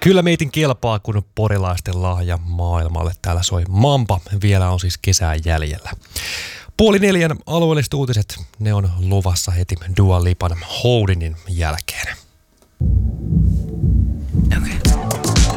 Kyllä meitin kelpaa, kun porilaisten lahja maailmalle. Täällä soi Mampa. Vielä on siis kesää jäljellä. 3:30 alueelliset uutiset. Ne on luvassa heti Dua Lipan Holdingin jälkeen.